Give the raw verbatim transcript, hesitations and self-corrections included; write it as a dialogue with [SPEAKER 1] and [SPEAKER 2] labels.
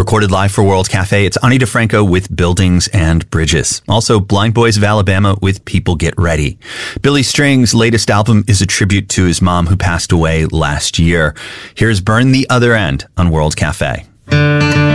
[SPEAKER 1] recorded live for World Cafe. It's Ani DeFranco with Buildings and Bridges. Also, Blind Boys of Alabama with People Get Ready. Billy Strings' latest album is a tribute to his mom who passed away last year. Here's Burn the Other End on World Cafe.